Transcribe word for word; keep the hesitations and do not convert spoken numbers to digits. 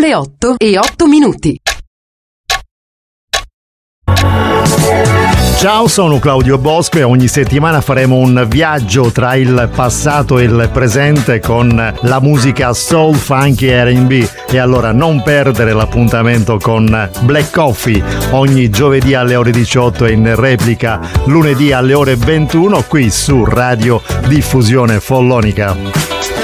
le otto e otto minuti. Ciao, sono Claudio Bosco e ogni settimana faremo un viaggio tra il passato e il presente con la musica soul, funky e R and B. E allora non perdere l'appuntamento con Black Coffee ogni giovedì alle ore diciotto e in replica lunedì alle ore ventuno qui su Radio Diffusione Follonica.